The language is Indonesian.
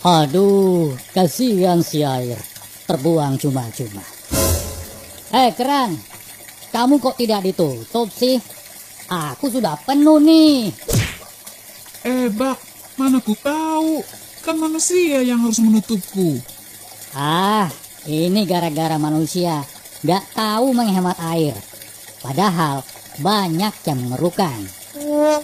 Aduh, kasihan si air. Terbuang cuma-cuma. Keran, kamu kok tidak ditutup sih? Aku sudah penuh nih. Bak, mana ku tahu. Kan manusia yang harus menutupku. Ini gara-gara manusia gak tahu menghemat air. Padahal banyak yang memerlukan.